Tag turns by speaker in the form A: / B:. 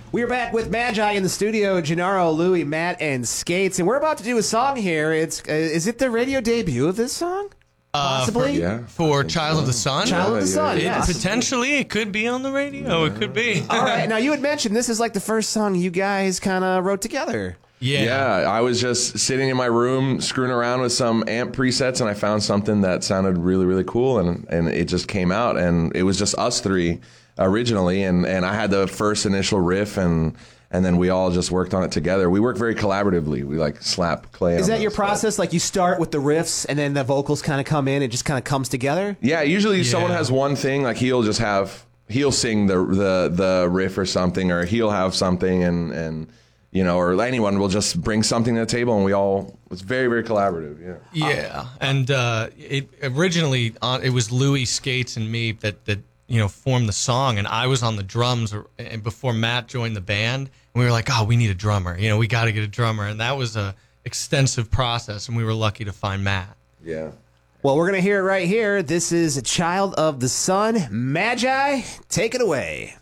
A: We are back with Magi in the studio, Gennaro, Louie, Matt, and Skates, and we're about to do a song here. It's is it the radio debut of this song? Possibly?
B: For Child of the Sun?
A: Child of the Sun, yes.
B: Potentially, it could be on the radio. It could be.
A: All right, now you had mentioned this is like the first song you guys kind of wrote together.
C: Yeah, I was just sitting in my room screwing around with some amp presets, and I found something that sounded really, really cool, and it just came out, and it was just us three originally, and I had the first initial riff, and then we all just worked on it together. We work very collaboratively. We like slap clay.
A: Is that your process? Like you start with the riffs, and then the vocals kind of come in, it just kind of comes together?
C: Yeah, usually someone has one thing, like he'll sing the riff or something, or he'll have something, and you know, or anyone will just bring something to the table, and it's very, very collaborative.
B: Yeah, and it originally it was Louie, Skates, and me that formed the song, and I was on the drums before Matt joined the band, and we were like, oh, we need a drummer. We got to get a drummer, and that was a extensive process, and we were lucky to find Matt.
C: Yeah.
A: Well, we're gonna hear it right here. This is Child of the Sun. Magi, take it away.